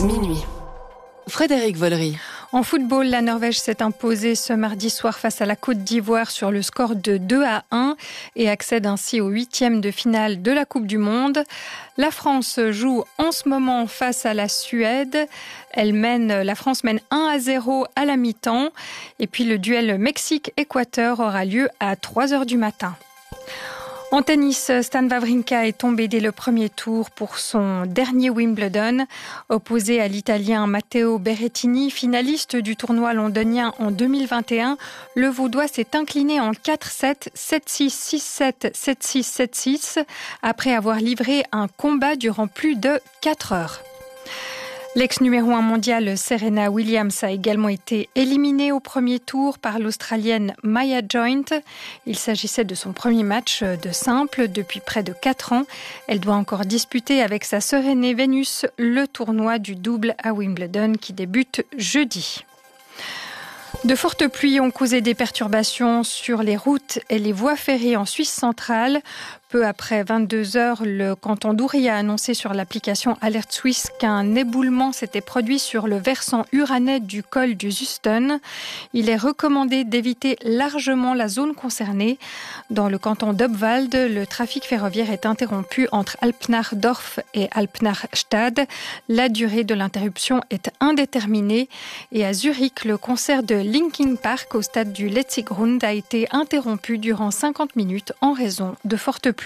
Minuit. Frédéric Vollery. En football, la Norvège s'est imposée ce mardi soir face à la Côte d'Ivoire sur le score de 2-1 et accède ainsi au 8e de finale de la Coupe du Monde. La France joue en ce moment face à la Suède. La France mène 1-0 à la mi-temps. Et puis le duel Mexique-Équateur aura lieu à 3h du matin. En tennis, Stan Wawrinka est tombé dès le premier tour pour son dernier Wimbledon. Opposé à l'Italien Matteo Berrettini, finaliste du tournoi londonien en 2021, le Vaudois s'est incliné en 4-7, 7-6, 6-7, 7-6, 7-6, après avoir livré un combat durant plus de 4 heures. L'ex-numéro 1 mondial Serena Williams a également été éliminée au premier tour par l'Australienne Maya Joint. Il s'agissait de son premier match de simple depuis près de 4 ans. Elle doit encore disputer avec sa sœur aînée Venus le tournoi du double à Wimbledon qui débute jeudi. De fortes pluies ont causé des perturbations sur les routes et les voies ferrées en Suisse centrale. Peu après 22 heures, le canton d'Uri a annoncé sur l'application Alert Suisse qu'un éboulement s'était produit sur le versant uranais du col du Zusten. Il est recommandé d'éviter largement la zone concernée. Dans le canton d'Obwald, le trafic ferroviaire est interrompu entre Alpnachdorf et Alpnachstad. La durée de l'interruption est indéterminée. Et à Zurich, le concert de Linkin Park au stade du Letzigrund a été interrompu durant 50 minutes en raison de fortes pluies.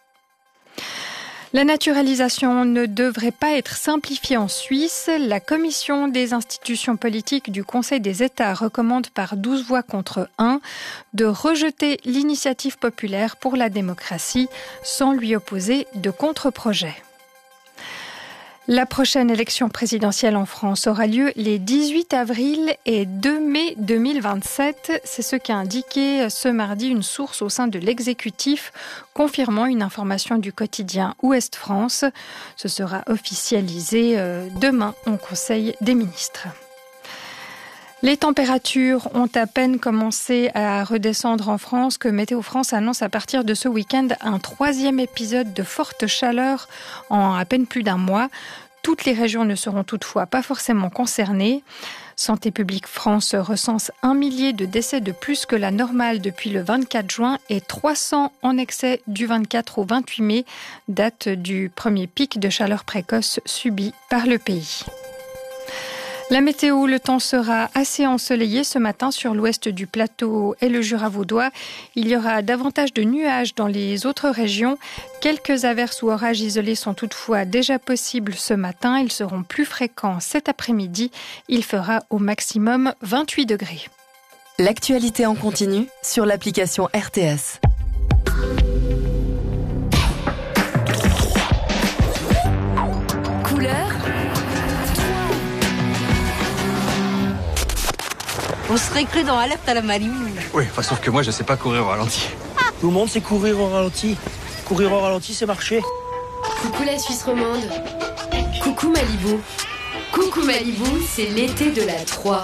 La naturalisation ne devrait pas être simplifiée en Suisse. La commission des institutions politiques du Conseil des États recommande par 12 voix contre 1 de rejeter l'initiative populaire pour la démocratie sans lui opposer de contre-projet. La prochaine élection présidentielle en France aura lieu les 18 avril et 2 mai 2027. C'est ce qu'a indiqué ce mardi une source au sein de l'exécutif, confirmant une information du quotidien Ouest France. Ce sera officialisé demain au Conseil des ministres. Les températures ont à peine commencé à redescendre en France que Météo France annonce à partir de ce week-end un 3e épisode de forte chaleur en à peine plus d'un mois. Toutes les régions ne seront toutefois pas forcément concernées. Santé publique France recense 1 millier de décès de plus que la normale depuis le 24 juin et 300 en excès du 24 au 28 mai, date du premier pic de chaleur précoce subi par le pays. La météo, le temps sera assez ensoleillé ce matin sur l'ouest du plateau et le Jura vaudois. Il y aura davantage de nuages dans les autres régions. Quelques averses ou orages isolés sont toutefois déjà possibles ce matin. Ils seront plus fréquents cet après-midi. Il fera au maximum 28 degrés. L'actualité en continu sur l'application RTS. On serait cru dans Alerte à la Malibu. Oui, sauf que moi, je sais pas courir au ralenti. Tout le monde sait courir au ralenti. Courir au ralenti, c'est marcher. Coucou la Suisse romande. Coucou Malibu. Coucou Malibu, c'est l'été de la 3.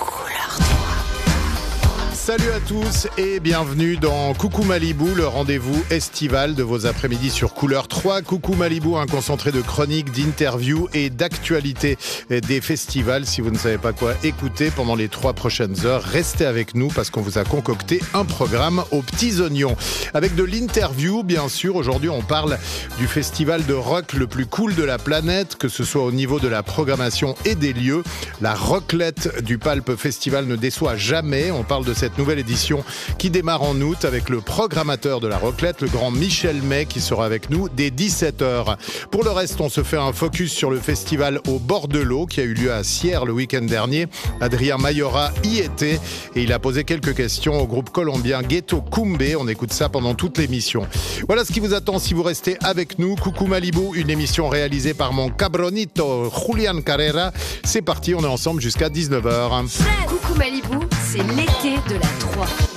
Salut à tous et bienvenue dans Coucou Malibu, le rendez-vous estival de vos après-midi sur Couleur 3. Coucou Malibu, un concentré de chroniques, d'interviews et d'actualités des festivals. Si vous ne savez pas quoi écouter pendant les 3 prochaines heures, restez avec nous parce qu'on vous a concocté un programme aux petits oignons. Avec de l'interview, bien sûr. Aujourd'hui, on parle du festival de rock le plus cool de la planète, que ce soit au niveau de la programmation et des lieux. La roclette du Palp Festival ne déçoit jamais. On parle de cette nouvelle édition qui démarre en août avec le programmateur de la roclette, le grand Michel May, qui sera avec nous dès 17h. Pour le reste, on se fait un focus sur le festival au bord de l'eau qui a eu lieu à Sierre le week-end dernier. Adrien Mayora y était et il a posé quelques questions au groupe colombien Ghetto Kumbe. On écoute ça pendant toute l'émission. Voilà ce qui vous attend si vous restez avec nous. Coucou Malibu, une émission réalisée par mon cabronito Julian Carrera. C'est parti, on est ensemble jusqu'à 19h. Coucou Malibu, c'est l'été de la 3.